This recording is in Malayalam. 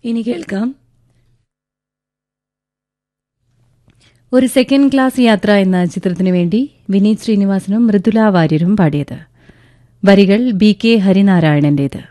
ഇനി കേൾക്കാം ഒരു സെക്കൻഡ് ക്ലാസ് യാത്ര എന്ന ചിത്രത്തിനു വേണ്ടി വിനീത് ശ്രീനിവാസനും മൃദുല വാര്യരും പാടിയത്. വരികൾ BK ഹരിനാരായണന്റേത്.